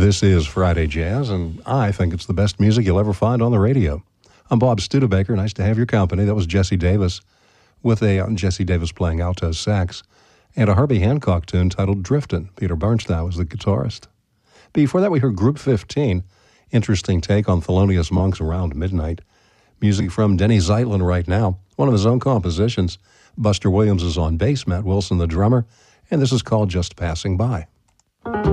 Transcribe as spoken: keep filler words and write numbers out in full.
This is Friday Jazz, and I think it's the best music you'll ever find on the radio. I'm Bob Studebaker. Nice to have your company. That was Jesse Davis with a uh, Jesse Davis playing alto sax and a Herbie Hancock tune titled Driftin'. Peter Bernstein was the guitarist. Before that, we heard Group fifteen. Interesting take on Thelonious Monk's Around Midnight. Music from Denny Zeitlin right now, one of his own compositions. Buster Williams is on bass, Matt Wilson the drummer, and this is called Just Passing By.